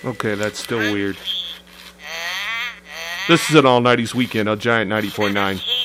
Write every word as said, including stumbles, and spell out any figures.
Okay, that's still weird. This is an all nineties weekend on Giant ninety point nine.